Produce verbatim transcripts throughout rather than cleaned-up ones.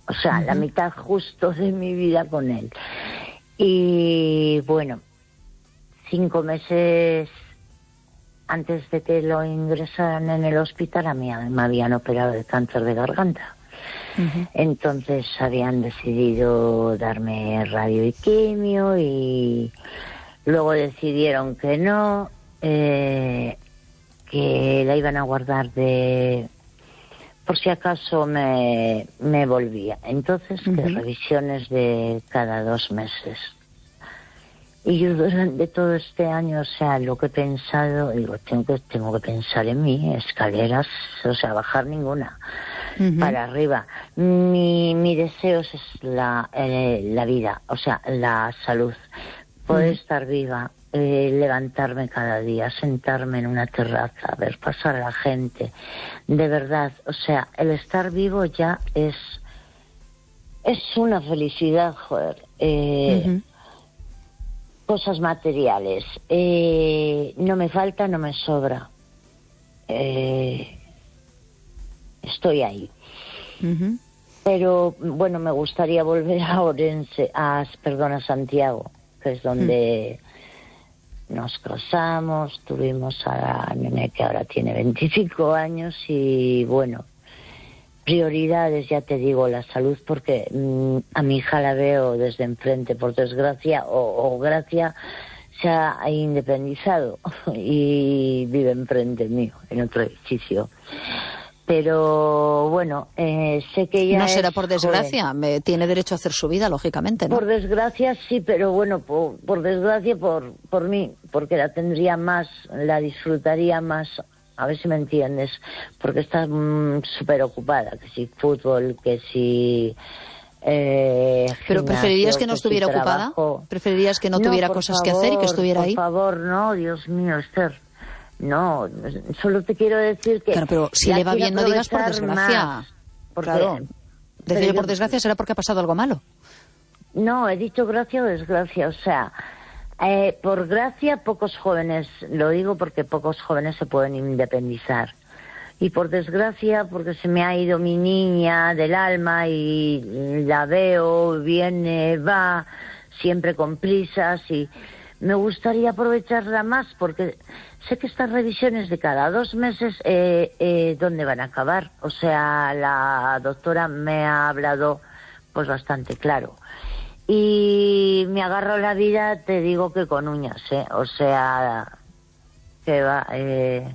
O sea, uh-huh. la mitad justo de mi vida con él. Y bueno, cinco meses antes de que lo ingresaran en el hospital, a mí me habían operado de cáncer de garganta. Uh-huh. Entonces habían decidido darme radio y quimio y luego decidieron que no, eh, que la iban a guardar de por si acaso me, me volvía. Entonces, uh-huh. que revisiones de cada dos meses. Y yo durante todo este año, o sea, lo que he pensado, digo, tengo que, tengo que pensar en mí, escaleras, o sea, bajar ninguna, uh-huh. para arriba. Mi, mi deseo es la, eh, la vida, o sea, la salud. Poder uh-huh. estar viva, eh, levantarme cada día, sentarme en una terraza, ver pasar a la gente. De verdad, o sea, el estar vivo ya es, es una felicidad, joder. Eh, uh-huh. Cosas materiales, eh, no me falta, no me sobra, eh, estoy ahí. Uh-huh. Pero bueno, me gustaría volver a Orense, a, perdón, a Santiago, que es donde uh-huh. nos casamos, tuvimos a la nene que ahora tiene veinticinco años y bueno, prioridades, ya te digo, la salud, porque mmm, a mi hija la veo desde enfrente, por desgracia, o, o gracia, se ha independizado y vive enfrente mío, en otro edificio. Pero bueno, eh, sé que ella no será es por desgracia, me, tiene derecho a hacer su vida, lógicamente, ¿no? Por desgracia sí, pero bueno, por, por desgracia por, por mí, porque la tendría más, la disfrutaría más. A ver si me entiendes, porque estás mmm, súper ocupada, que si fútbol, que si eh, ¿Pero gimnasio, preferirías que no que estuviera si ocupada? trabajo. ¿Preferirías que no, no tuviera cosas favor, que hacer y que estuviera por ahí? Por favor, no, Dios mío, Esther. No, solo te quiero decir que... Claro, pero si le va bien no digas por desgracia. Más, porque, claro, decir yo, por desgracia será porque ha pasado algo malo. No, he dicho gracia o desgracia, o sea... Eh, por gracia, pocos jóvenes, lo digo porque pocos jóvenes se pueden independizar. Y por desgracia, porque se me ha ido mi niña del alma y la veo, viene, va, siempre con prisas y me gustaría aprovecharla más porque sé que estas revisiones de cada dos meses, eh, eh, ¿dónde van a acabar? O sea, la doctora me ha hablado pues bastante claro. Y me agarro la vida, te digo que con uñas, ¿eh? O sea, que va, eh,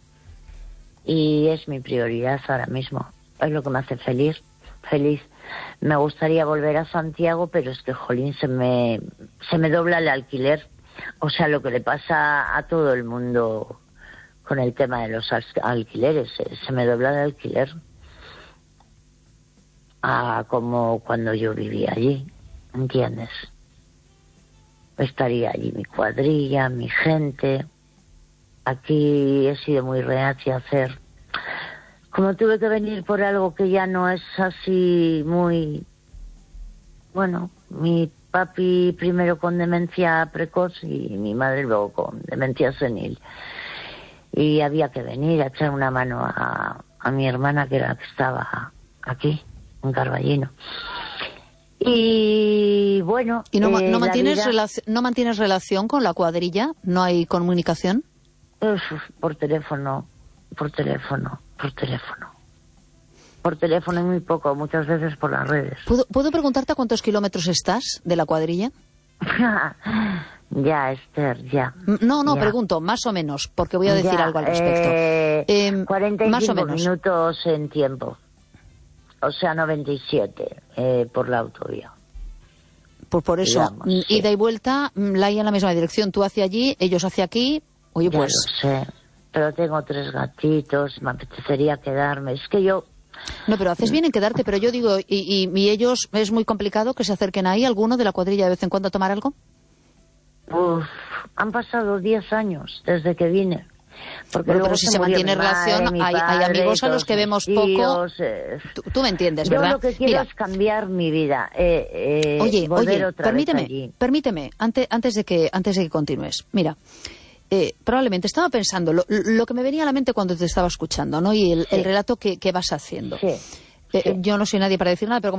y es mi prioridad ahora mismo, es lo que me hace feliz, feliz. Me gustaría volver a Santiago, pero es que, jolín, se me, se me dobla el alquiler, o sea, lo que le pasa a todo el mundo con el tema de los alquileres, eh, se me dobla el alquiler, ah, como cuando yo vivía allí. ¿Entiendes? Estaría allí mi cuadrilla, mi gente. Aquí he sido muy reacia a hacer. Como tuve que venir por algo que ya no es así muy... Bueno, mi papi primero con demencia precoz y mi madre luego con demencia senil. Y había que venir a echar una mano a, a mi hermana, que era la que estaba aquí, en Carballino. Y bueno... ¿Y no, eh, no, mantienes vida... relac- no mantienes relación con la cuadrilla? ¿No hay comunicación? Uf, por teléfono, por teléfono, por teléfono. Por teléfono y muy poco, muchas veces por las redes. ¿Puedo, ¿puedo preguntarte a cuántos kilómetros estás de la cuadrilla? Ya, Esther, ya. No, no, ya. pregunto, más o menos, porque voy a decir ya, algo al respecto. Eh, eh, cuarenta y cinco más o menos. minutos en tiempo. O sea, noventa y siete eh, por la autovía. Pues por eso, Digamos, sí. Ida y vuelta, la hay en la misma dirección. Tú hacia allí, ellos hacia aquí. Oye, ya pues... lo sé, pero tengo tres gatitos, me apetecería quedarme. Es que yo... No, pero haces bien en quedarte, pero yo digo, y, y, y ellos, ¿es muy complicado que se acerquen ahí, alguno de la cuadrilla, de vez en cuando a tomar algo? Uf, han pasado diez años desde que vine. Porque bueno, pero si se, se mantiene relación, madre, hay, padre, hay amigos a los que vemos tíos, poco. Eh, tú, tú me entiendes, yo ¿verdad? Yo lo que quiero Mira, es cambiar mi vida. Eh, eh, oye, volver oye, otra permíteme, vez allí. permíteme, antes, antes, de que, antes de que continúes. Mira, eh, probablemente estaba pensando lo, lo que me venía a la mente cuando te estaba escuchando, ¿no? Y el, sí. el relato que, que vas haciendo. Sí. Eh, sí. Yo no soy nadie para decir nada, pero como